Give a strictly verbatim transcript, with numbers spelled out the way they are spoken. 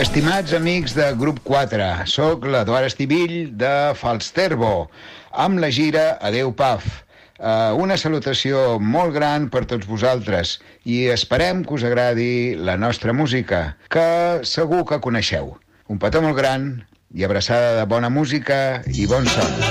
Estimats amics de Grup quatre, sóc l'Eduard Estivill de Falsterbo, amb la gira Adeu Paf. Uh, una salutació molt gran per tots vosaltres i esperem que us agradi la nostra música, que segur que coneixeu. Un petó molt gran i abraçada de bona música i bon son.